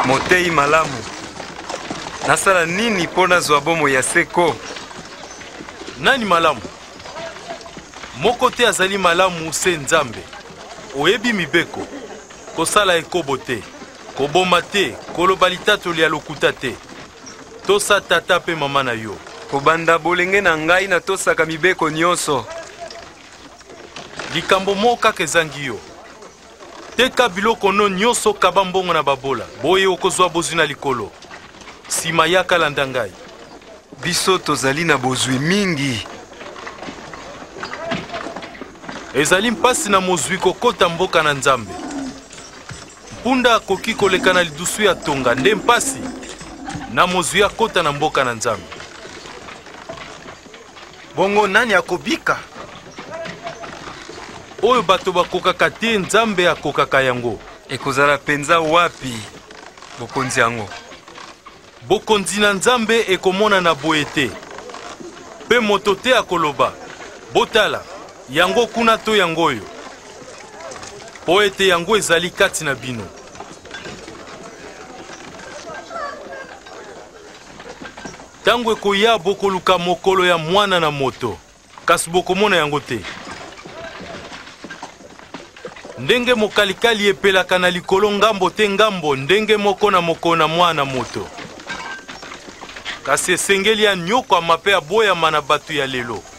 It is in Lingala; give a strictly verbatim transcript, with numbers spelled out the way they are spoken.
Motei malamu. Nasala nini pona zwa bomo ya seko? Nani malamu? Moko te azali malamu se Nzambe. Oyebi mibeko. Kosala ekobo te. Koboma te. Koloba litatoli ya lokuta te. Tosa tata pe mama na yo. Kobanda bolenge na ngai na tosaka mibeko nyonso. Likambo moka kezangi yo. Teka biloko no nyonso kaba mbongo na babola. Boye okozwa bozwi na likolo. Sima yaka landa ngai. Biso tozali na bozwi mingi. Ezali mpasi na mozwi kokota mboka na Nzambe. Mpunda akoki koleka na lidusu ya tonga nde mpasi na mozwi akota na mboka na Nzambe. Bongo nani akobika? Oyo bato bakokaka te Nzambe akokaka yango. Ekozala penza wapi bokonzi yango? Bokonzi na Nzambe ekomona na boye te. Pe moto te akoloba botala yango kuna to yango oyo. Po ete yango ezali kati na bino. Tango ekoya bokoluka mokolo ya mwana na moto, kasi bokomona yango te. Ndenge mokalikali epelaka na likolo ngambo te ngambo, ndenge moko na moko na mwana moto. Kasi esengeli ya nyoko amape aboyama na batu ya lelo.